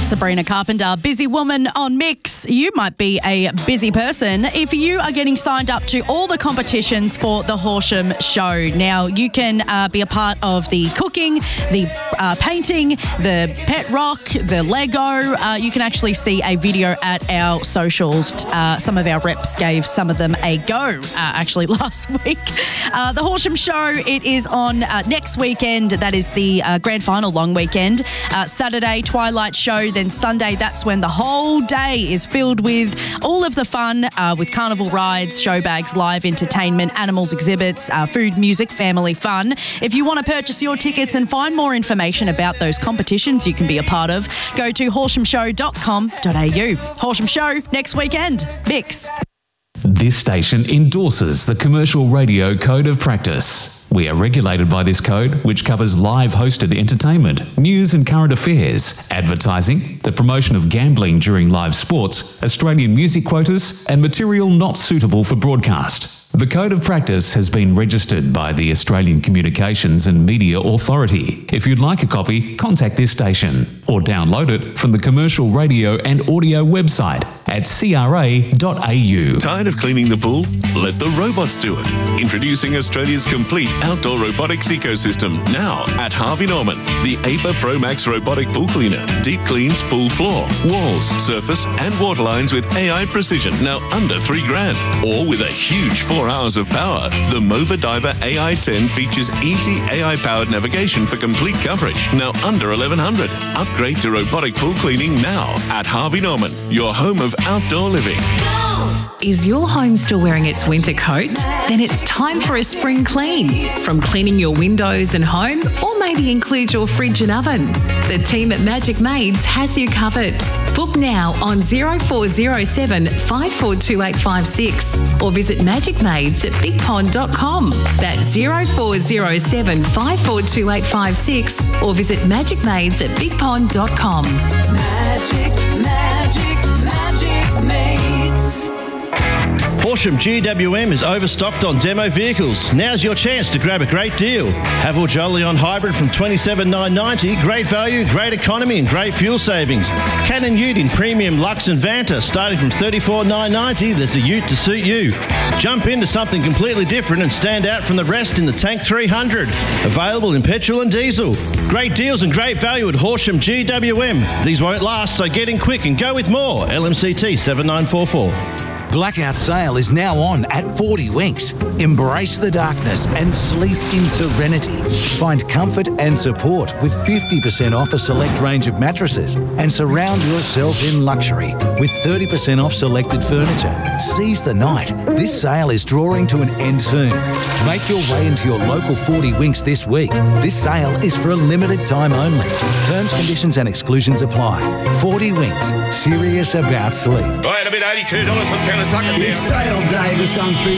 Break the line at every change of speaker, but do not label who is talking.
Sabrina Carpenter, busy woman on Mix. You might be a busy person if you are getting signed up to all the competitions for the Horsham Show. Now, you can be a part of the cooking, the painting, the pet rock, the Lego. You can actually see a video at our socials. Some of our reps gave some of them a go, actually, last week. The Horsham Show, it is on next weekend. That is the grand final long weekend. Saturday, Twilight Show. Then Sunday, that's when the whole day is filled with all of the fun with carnival rides, show bags, live entertainment, animals exhibits, food, music, family fun. If you want to purchase your tickets and find more information about those competitions you can be a part of, go to horshamshow.com.au. Horsham Show next weekend. Mix.
This station endorses the Commercial Radio Code of Practice. We are regulated by this code, which covers live hosted entertainment, news and current affairs, advertising, the promotion of gambling during live sports, Australian music quotas, and material not suitable for broadcast. The Code of Practice has been registered by the Australian Communications and Media Authority. If you'd like a copy, contact this station or download it from the Commercial Radio and Audio website at cra.au.
Tired of cleaning the pool? Let the robots do it. Introducing Australia's complete outdoor robotics ecosystem now at Harvey Norman. The APA Pro Max robotic pool cleaner. Deep cleans pool floor, walls, surface and water lines with AI precision. Now under $3,000. Or with a huge 4 hours of power. The Mova Diver AI10 features easy AI-powered navigation for complete coverage. Now under $1,100. Upgrade to robotic pool cleaning now at Harvey Norman, your home of outdoor living.
Is your home still wearing its winter coat? Then it's time for a spring clean. From cleaning your windows and home, or maybe include your fridge and oven. The team at Magic Maids has you covered. Book now on 0407 542856 or visit magicmaids at bigpond.com. That's 0407 542856 or visit magicmaids at bigpond.com.
Magic Maids.
Horsham GWM is overstocked on demo vehicles. Now's your chance to grab a great deal. Haval Jolyon Hybrid from $27,990. Great value, great economy and great fuel savings. Cannon Ute in Premium Lux and Vanta starting from $34,990. There's a Ute to suit you. Jump into something completely different and stand out from the rest in the Tank 300. Available in petrol and diesel. Great deals and great value at Horsham GWM. These won't last, so get in quick and go with more. LMCT 7944.
Blackout sale is now on at 40 Winks. Embrace the darkness and sleep in serenity. Find comfort and support with 50% off a select range of mattresses and surround yourself in luxury with 30% off selected furniture. Seize the night. This sale is drawing to an end soon. Make your way into your local 40 Winks this week. This sale is for a limited time only. Terms, conditions and exclusions apply. 40 Winks. Serious about sleep.
Right, a bit $82 for the pound of sucker.
It's sale day. The sun's been